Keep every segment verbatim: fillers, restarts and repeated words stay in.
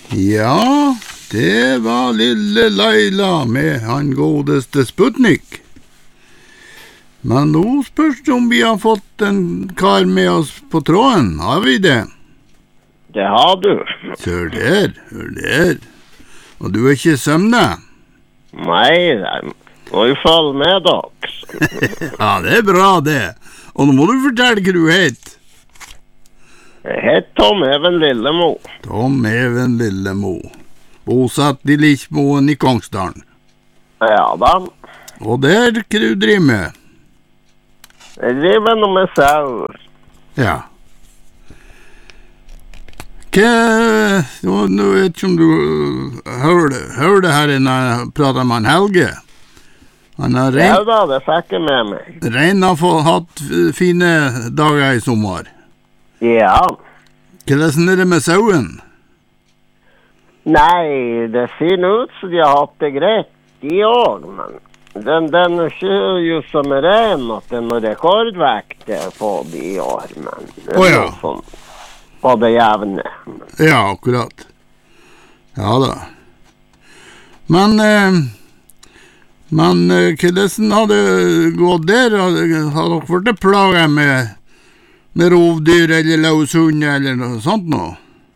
Ja, det var lille Laila med han godeste Sputnik. Men nå spørs det om vi har fått en kar med oss på tråden. Har vi det? Det har du. Hør der, hør der. Og du er ikke i søvne? Nei, jeg må jo følge med dere. Ja, det er bra det. Og nå må du fortelle hva du heter. Jeg heter Tom Even Lillemo. Tom Even Lillemo. Bosatt i Lichmoen i Kongsdalen. Ja da. Og der hva du driver med? Jeg driver noe med sauer. Ja. Hva... Nå, nå vet ikke om du hører det, hører det her når jeg prater med han Helge. Han har rein... Ja da, det fikk jeg med meg. Rein har fått hatt fine dager i sommer. Ja. Hvordan er det med sauen? Nei, det ser ut som de har hatt det greit i år, men den, den er ikke just som er ren, at det er noe rekordvekt på de i år, men det er oh, ja. noe sånn på det jevne. Ja, akkurat. Ja da. Men, eh, men eh, hvordan har det gått der? Har, har dere vært plaget med, med rovdyr eller løshund eller noe sånt nå?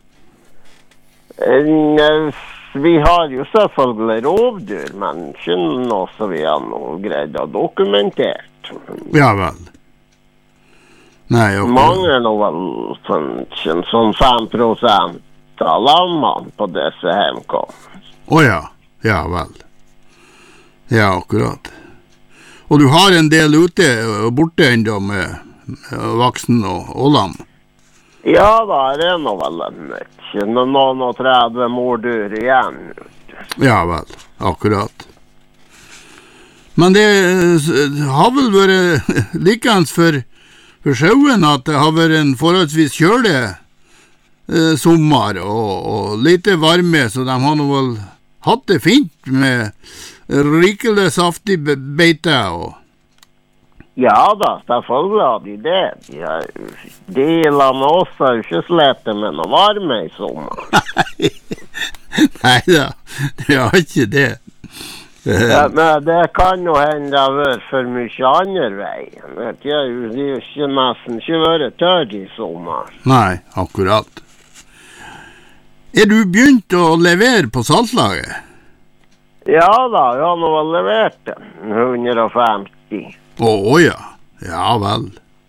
Vi har jo selvfølgelig rovdyr, men ikke noe som vi har noe greid å dokumentert. Ja vel. Nei, okay. Mangler nå vel sånn, sånn fem prosent av lammene på disse hjemkom. Å ja, ja vel. Ja, akkurat. Og du har en del ute og borte enda med, med vaksen og, og lam? Ja, da er det nå vel en ikke noen og tredve mordyr igjen. Ja vel, akkurat. Men det har vel vært likens for, for sjøen at det har vært en forholdsvis kjølig eh, sommer og, og lite varme, så de har nå vel hatt det fint med rikelig saftig beite og... Ja da, selvfølgelig har de det. De, har, de landene også har jo ikke slettet med noe varme i sommer. Nei da, det har ikke det. Ja, men det kan jo hende det har vært for mye andre vei. De har jo ikke nesten ikke vært tørt i sommer. Nei, akkurat. Er du begynt å levere på saltlaget? Ja da, jeg har nå vel levert det. hundre og femti. Å oh, ja, ja vel.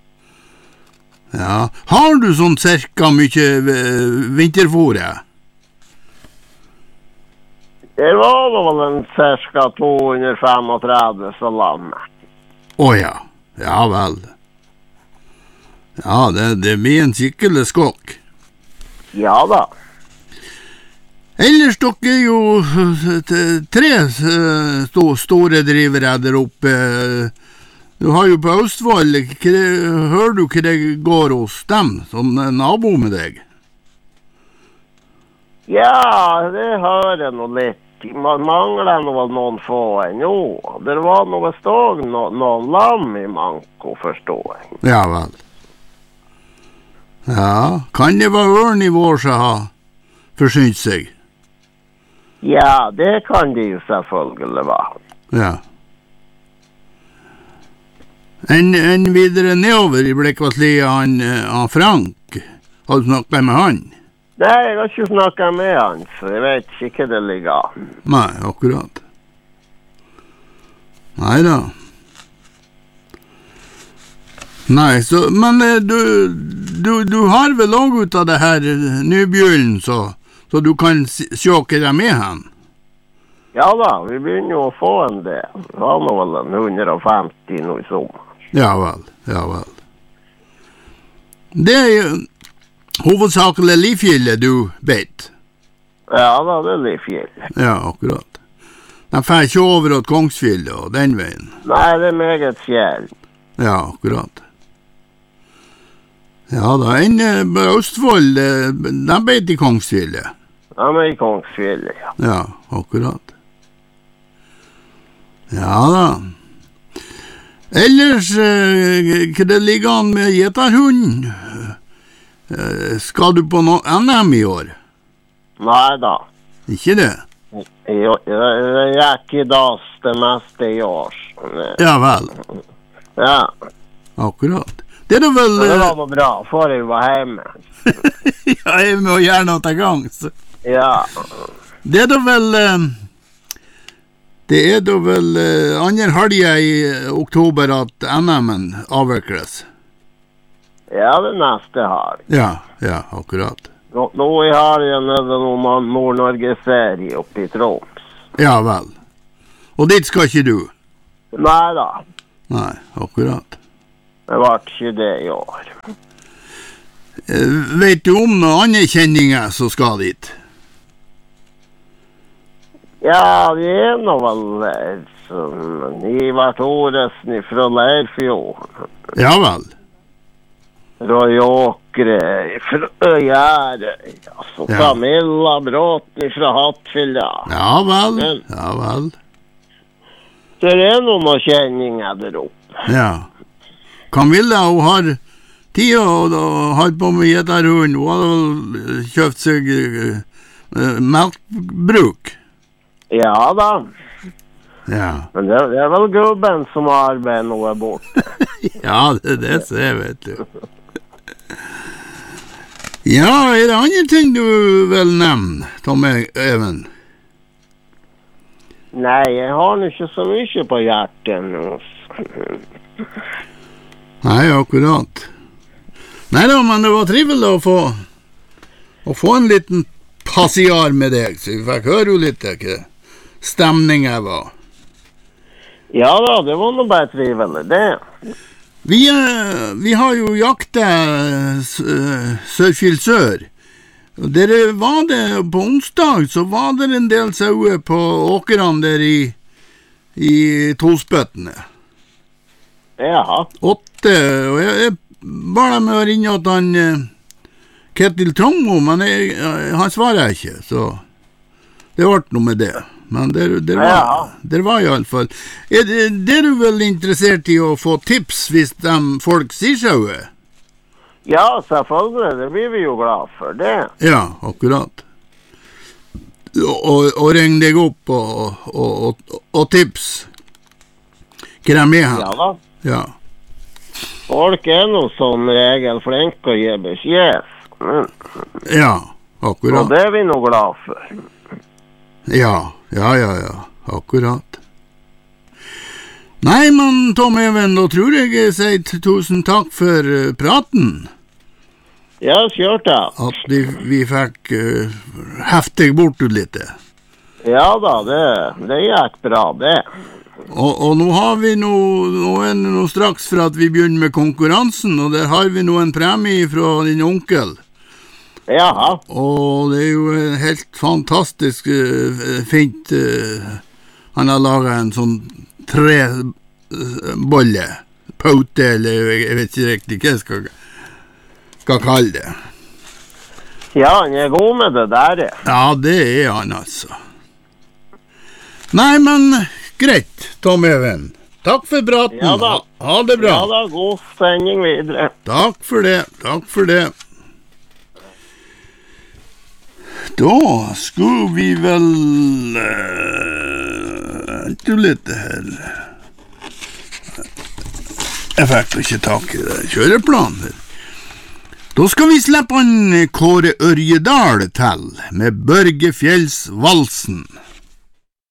Ja, har du sånn cirka mye vinterfôre? Det var vel en cirka to hundre femogtredve så lamme. Å oh, ja, ja vel. Ja, det, det blir en skikkelig skokk. Ja da. Ellers dere er jo tre store drivere der oppe. Du har jo på Østfold, hører du hva det går hos dem, som nabo med deg? Ja, det hører jeg noe litt. Man mangler noe noen få ennå. Det var noe ståg, no, noen lam i manko, forstår jeg. Ja vel. Ja, kan det være ørn i vår som har forsynt seg? Ja, det kan det jo selvfølgelig være. Ja. En, en videre nedover i Blekkvasslia, han, han Frank, har du snakket med han? Nei, jeg har ikke snakket med han, så jeg vet ikke det ligger. Nei, akkurat. Neida. Nei, så, men du, du, du har vel også ut av det her nybjørnen, så, så du kan se hva de er hen? Ja da, vi begynner jo å få en del. Vi har nå vel en hundre og femti nå i sommer. Ja vel, ja vel. Det er jo hovedsakelig Lifjelle du vet. Ja da, det er Lifjelle. Ja, akkurat. De får ikke over til Kongsfjellet og den veien. Nei, det er meget fjell. Ja, akkurat. Ja da, en Østfold, de vet i Kongsfjellet. De er i Kongsfjellet, ja. Ja, akkurat. Ja da. Ellers, eh, hva det ligger an med gjeterhunden? Eh, skal du på noe N M i år? Nei da. Ikke det? Jo, det gikk i dass det meste i år. Ja vel. Ja. Akkurat. Det er da vel... Det var noe bra, for jeg var hjemme. Ja, jeg må gjøre noe til gangs. Ja. Det er da vel... Det er da vel andre halvje i oktober at N M-en avvikles. Ja, det neste har. Ja, ja, akkurat. Nå, nå i helgen er det noen Nord-Norge-serie oppe i Troms. Ja vel. Og dit skal ikke du? Nei da. Nei, akkurat. Det var ikke det i år. Vet du om noen andre kjenninger som skal dit? Ja, vi er nå vel sånn, Ivar Thoresen fra Leirfjord. Ja vel. Roy Åkre fra Gjerøy. Altså, Ja. Camilla Bråten fra Hattfylla. Ja vel, Men- ja vel. Det er noen kjenninger der oppe. Ja. Camilla, hun har tid og har på med gjetterhund. Hun har vel kjøpt seg uh, melkbruk. Ja da. Ja. Men det, det er vel gubben som arbeider noe borte. Ja, det er det som er, vet du. Ja, er det andre ting du vil nevne, Tom Even? Nei, jeg har nå ikke så mye på hjertet nå. Nei, akkurat. Nei da, men det var trivelig å få å få en liten passiar med deg, så vi fikk høre jo litt hva stemningen var. Ja da, det var nå bare trivelig, det. Vi, eh, vi har jo jaktet Sørfjell Sør. Og dere var det på onsdag, så var det en del sauer på åkrene der i, i Tolspøttene. Ja. Åtte, og jeg, jeg bare med å ringe at han eh, Ketil Trongmo, men jeg, jeg, han svarer ikke, så det ble noe med det. Men det, det, var, Ja. det var i alle fall. Er det, det er du vel interessert i å få tips hvis de folk sier sauer? Ja, selvfølgelig, det blir vi jo glad for, det. Ja, akkurat. Og, og, og ring deg opp og, og, og, og tips. Hva de er her? Ja da. Ja. Folk er nå som regel flinke å gi beskjed. Mm. Ja, Og akkurat. det er vi nå glad for. Ja, ja, ja, ja, akkurat. Nei, men Tom Even, da tror jeg jeg sier t- tusen takk for eh, praten. Ja, kjørt da. At vi, vi fikk uh, heftig bort ut litt. Ja da, det, det gikk bra, det. Og, og nå har vi nå, nå er det nå straks for at vi begynner med konkurransen, og der har vi nå en premie fra din onkel. Jaha. Og det er jo eh, helt fantastisk uh, fint. Uh, han har laget en sånn trebolle, paute, eller jeg vet ikke riktig hva jeg skal, skal kalle det. Ja, han er god med det der. Ja, det er han altså. Nei, men greit, Tom Even. Takk for praten. Ja da. Ha, ha det bra. Ja da, god sending videre. Takk for det, takk for det. Da skulle vi vel Vent uh, litt her. Jeg fikk ikke tak i det kjøreplanen. Da skal vi slippe han Kåre Ørjedal til med Børge Fjells Valsen.